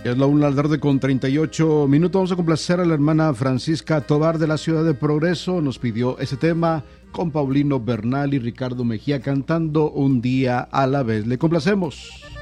Es la 1 de la tarde con 38 minutos. Vamos a complacer a la hermana Francisca Tobar de la Ciudad de Progreso. Nos pidió ese tema con Paulino Bernal y Ricardo Mejía cantando Un día a la vez. Le complacemos.